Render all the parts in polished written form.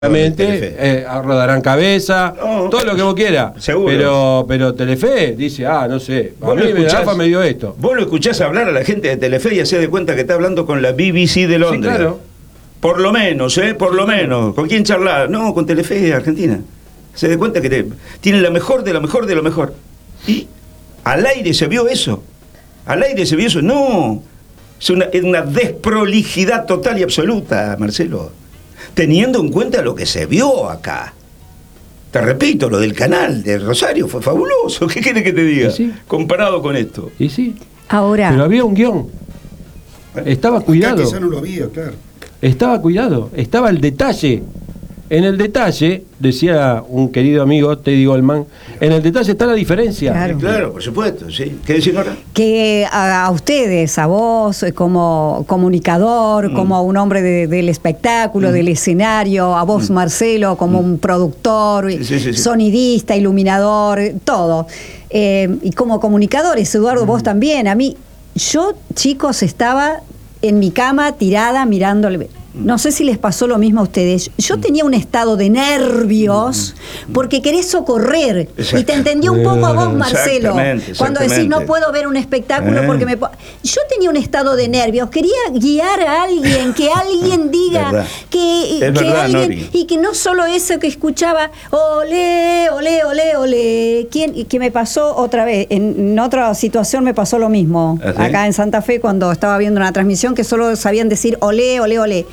rodarán cabeza, todo lo que vos quieras. Seguro. Pero Telefe dice, no sé, a mí AFA me dio esto. Vos lo escuchás hablar a la gente de Telefe y hacés de cuenta que está hablando con la BBC de Londres. Sí, claro. Por lo menos, por lo menos. ¿Con quién charlar? No, con Telefe de Argentina. Se da cuenta que tiene la mejor de lo mejor de lo mejor. Y al aire se vio eso. Al aire se vio eso. No. Es una desprolijidad total y absoluta, Marcelo. Teniendo en cuenta lo que se vio acá. Te repito, lo del canal de Rosario fue fabuloso. ¿Qué quieres que te diga? Sí. Comparado con esto. Y sí. Ahora. Pero había un guión. Estaba cuidado. Quizá no lo había, claro. Estaba cuidado. Estaba el detalle. En el detalle, decía un querido amigo, Teddy Goldman, en el detalle está la diferencia. Claro, por supuesto, sí. ¿Qué decís, Nora? Que a ustedes, a vos, como comunicador, como un hombre del espectáculo, del escenario, a vos, Marcelo, como un productor, sonidista, iluminador, todo. Y como comunicadores, Eduardo, vos también. Yo, chicos, estaba en mi cama tirada mirándole. No sé si les pasó lo mismo a ustedes. Yo tenía un estado de nervios porque querés socorrer. Y te entendí un poco a vos, Marcelo, cuando decís no puedo ver un espectáculo porque me... Yo tenía un estado de nervios. Quería guiar a alguien, que alguien diga que alguien... Nori. Y que no solo eso que escuchaba, olé, olé, olé, olé. Que me pasó otra vez, en otra situación me pasó lo mismo. ¿Sí? Acá en Santa Fe, cuando estaba viendo una transmisión que solo sabían decir olé, olé, olé.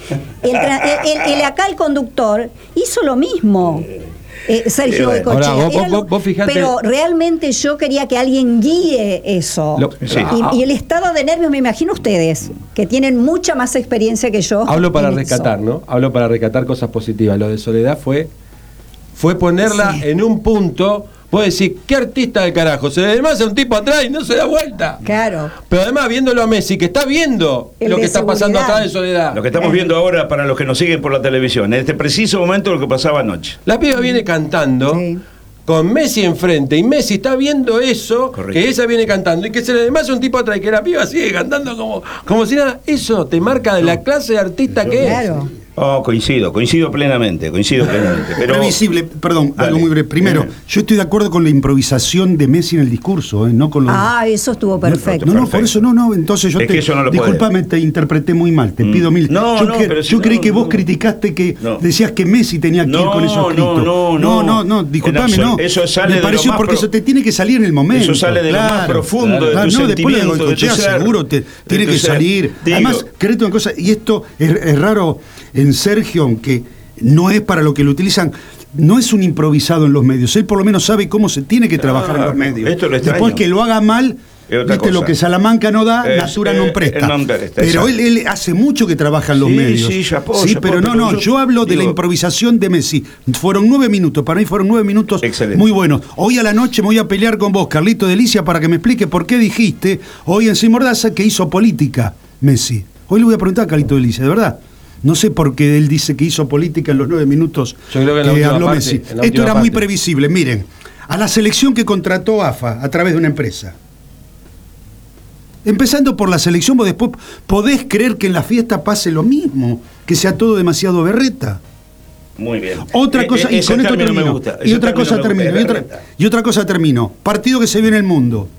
Acá el conductor hizo lo mismo. Sergio Goicoechea. Vos fijate, pero realmente yo quería que alguien guíe eso. Y el estado de nervios, me imagino ustedes, que tienen mucha más experiencia que yo. Hablo para rescatar, ¿no? Hablo para rescatar cosas positivas. Lo de Soledad fue ponerla en un punto. Vos decís, ¿qué artista del carajo? Se le demás a un tipo atrás y no se da vuelta. Claro. Pero además viéndolo a Messi, que está viendo lo que está pasando atrás de Soledad. Lo que estamos viendo ahora para los que nos siguen por la televisión, en este preciso momento lo que pasaba anoche. La piba viene cantando con Messi enfrente y Messi está viendo eso, que ella viene cantando y que se le demás a un tipo atrás y que la piba sigue cantando como si nada. Eso te marca de la clase de artista que es. Coincido plenamente. Pero previsible, perdón, dale, algo muy breve. Primero, yo estoy de acuerdo con la improvisación de Messi en el discurso, no con lo... eso estuvo perfecto. No, por eso no, entonces yo disculpame, te interpreté muy mal, te pido mil. Yo creí que vos criticaste que decías que Messi tenía que ir con esos gritos. No, disculpame, no. Eso sale me pareció porque eso te tiene que salir en el momento. Eso sale de lo más profundo de tu sentimiento, de tu ser. Seguro tiene que salir. Además, créete una cosa, y esto es raro en Sergio, aunque no es para lo que lo utilizan, no es un improvisado en los medios. Él por lo menos sabe cómo se tiene que trabajar en los medios. Después que lo haga mal, viste lo que Salamanca no da, Natura no presta. Pero él hace mucho que trabaja en los medios. Pero yo hablo de la improvisación de Messi. Fueron 9 minutos, para mí fueron 9 minutos muy buenos. Hoy a la noche me voy a pelear con vos, Carlito Delicia, para que me explique por qué dijiste hoy en Sin Mordaza que hizo política Messi. Hoy le voy a preguntar a Carlito Delicia, de verdad. No sé por qué él dice que hizo política en los 9 minutos que habló Messi. Esto era muy previsible. Miren, a la selección que contrató AFA a través de una empresa. Empezando por la selección, vos después podés creer que en la fiesta pase lo mismo, que sea todo demasiado berreta. Muy bien. Otra cosa, y con esto termino. Y otra cosa termino. Partido que se ve en el mundo.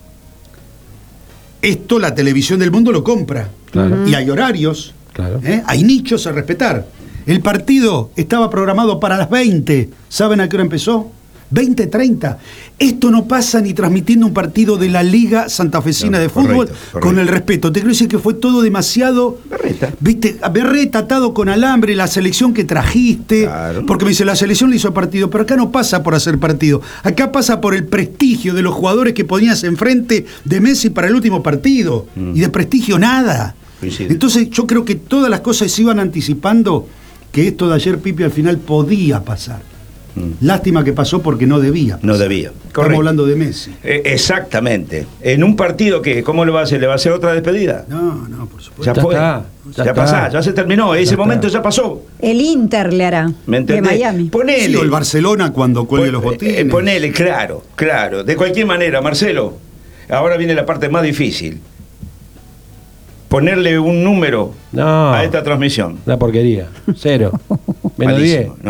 Esto la televisión del mundo lo compra. Claro. Y hay horarios. Claro. Hay nichos a respetar. El partido estaba programado para las 20. ¿Saben a qué hora empezó? 20:30. Esto no pasa ni transmitiendo un partido de la Liga Santafesina de Fútbol, con el respeto. Te quiero decir que fue todo demasiado berreta, atado con alambre, la selección que trajiste. Claro. Porque me dice, la selección le hizo partido, pero acá no pasa por hacer partido. Acá pasa por el prestigio de los jugadores que ponías enfrente de Messi para el último partido. Y de prestigio nada. Entonces yo creo que todas las cosas se iban anticipando, que esto de ayer, Pipi, al final podía pasar. Lástima que pasó porque no debía. No debía. Estamos hablando de Messi. Exactamente. En un partido que, ¿cómo le va a hacer? ¿Le va a hacer otra despedida? No, por supuesto. Ya fue. Ya se terminó. Ese momento ya pasó. El Inter le hará. De Miami. Ponele. Sí, o el Barcelona cuando cuelgue los botines. Ponele, claro. De cualquier manera, Marcelo, ahora viene la parte más difícil. ponerle un número a esta transmisión. Una porquería. 0. -10. Malísimo, ¿no?